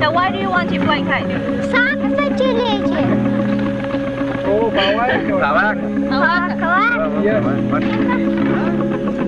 So why do you want to blanket? શાક સચી લે છે. Oh, bawa. Bawa. કવા.